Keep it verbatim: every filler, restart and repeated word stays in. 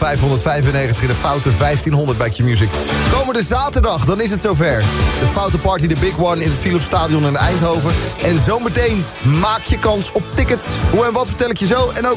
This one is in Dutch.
vijfhonderdvijfennegentig in de Foute vijftienhonderd bij Q-Music. Komende zaterdag, dan is het zover. De Foute Party, de Big One in het Philips Stadion in Eindhoven. En zometeen maak je kans op tickets. Hoe en wat vertel ik je zo. En ook